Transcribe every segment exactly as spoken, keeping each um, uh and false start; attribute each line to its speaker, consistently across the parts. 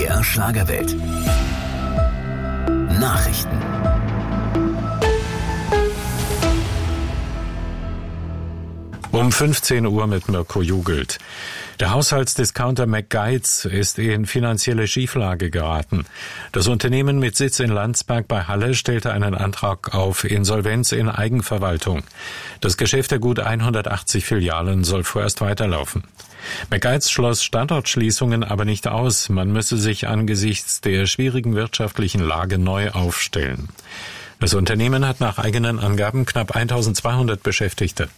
Speaker 1: R Schlagerwelt. Nachrichten.
Speaker 2: Um fünfzehn Uhr mit Mirko Jugelt. Der Haushaltsdiscounter McGuides ist in finanzielle Schieflage geraten. Das Unternehmen mit Sitz in Landsberg bei Halle stellte einen Antrag auf Insolvenz in Eigenverwaltung. Das Geschäft der gut hundertachtzig Filialen soll vorerst weiterlaufen. McGuides schloss Standortschließungen aber nicht aus. Man müsse sich angesichts der schwierigen wirtschaftlichen Lage neu aufstellen. Das Unternehmen hat nach eigenen Angaben knapp eintausendzweihundert Beschäftigte.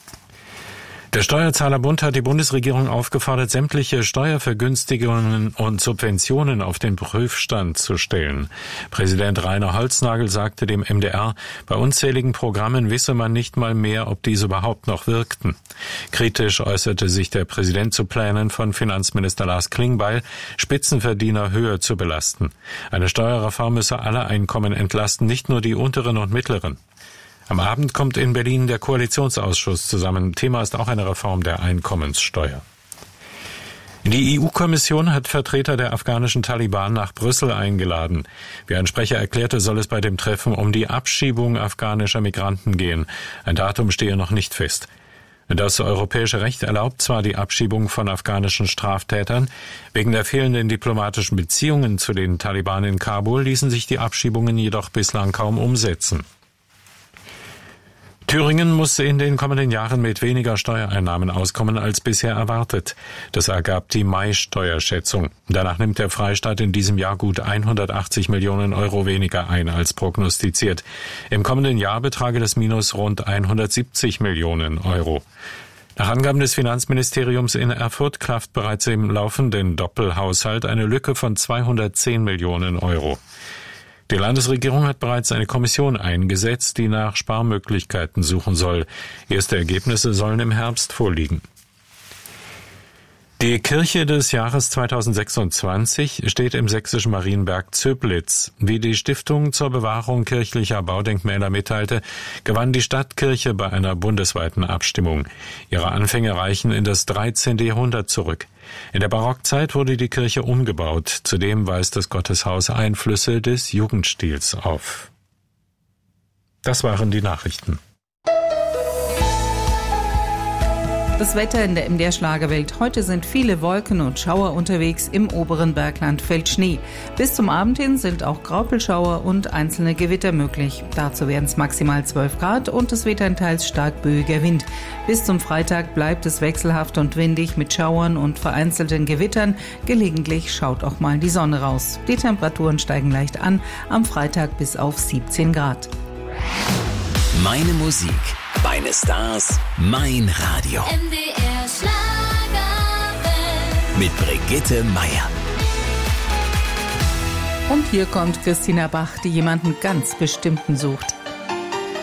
Speaker 2: Der Steuerzahlerbund hat die Bundesregierung aufgefordert, sämtliche Steuervergünstigungen und Subventionen auf den Prüfstand zu stellen. Präsident Rainer Holznagel sagte dem M D R, bei unzähligen Programmen wisse man nicht mal mehr, ob diese überhaupt noch wirkten. Kritisch äußerte sich der Präsident zu Plänen von Finanzminister Lars Klingbeil, Spitzenverdiener höher zu belasten. Eine Steuerreform müsse alle Einkommen entlasten, nicht nur die unteren und mittleren. Am Abend kommt in Berlin der Koalitionsausschuss zusammen. Thema ist auch eine Reform der Einkommenssteuer. Die E U-Kommission hat Vertreter der afghanischen Taliban nach Brüssel eingeladen. Wie ein Sprecher erklärte, soll es bei dem Treffen um die Abschiebung afghanischer Migranten gehen. Ein Datum stehe noch nicht fest. Das europäische Recht erlaubt zwar die Abschiebung von afghanischen Straftätern. Wegen der fehlenden diplomatischen Beziehungen zu den Taliban in Kabul ließen sich die Abschiebungen jedoch bislang kaum umsetzen. Thüringen muss in den kommenden Jahren mit weniger Steuereinnahmen auskommen als bisher erwartet. Das ergab die Mai-Steuerschätzung. Danach nimmt der Freistaat in diesem Jahr gut hundertachtzig Millionen Euro weniger ein als prognostiziert. Im kommenden Jahr betrage das Minus rund hundertsiebzig Millionen Euro. Nach Angaben des Finanzministeriums in Erfurt klafft bereits im laufenden Doppelhaushalt eine Lücke von zweihundertzehn Millionen Euro. Die Landesregierung hat bereits eine Kommission eingesetzt, die nach Sparmöglichkeiten suchen soll. Erste Ergebnisse sollen im Herbst vorliegen. Die Kirche des Jahres zweitausendsechsundzwanzig steht im sächsischen Marienberg Zöblitz. Wie die Stiftung zur Bewahrung kirchlicher Baudenkmäler mitteilte, gewann die Stadtkirche bei einer bundesweiten Abstimmung. Ihre Anfänge reichen in das dreizehnte Jahrhundert zurück. In der Barockzeit wurde die Kirche umgebaut. Zudem weist das Gotteshaus Einflüsse des Jugendstils auf. Das waren die Nachrichten.
Speaker 3: Das Wetter in der M D R Schlagerwelt. Heute sind viele Wolken und Schauer unterwegs. Im oberen Bergland fällt Schnee. Bis zum Abend hin sind auch Graupelschauer und einzelne Gewitter möglich. Dazu werden es maximal zwölf Grad und es weht ein teils stark böiger Wind. Bis zum Freitag bleibt es wechselhaft und windig mit Schauern und vereinzelten Gewittern. Gelegentlich schaut auch mal die Sonne raus. Die Temperaturen steigen leicht an, am Freitag bis auf siebzehn Grad.
Speaker 1: Meine Musik, meine Stars, mein Radio.
Speaker 4: M D R Schlagerwelt.
Speaker 1: Mit Brigitte Meier.
Speaker 3: Und hier kommt Christina Bach, die jemanden ganz Bestimmten sucht.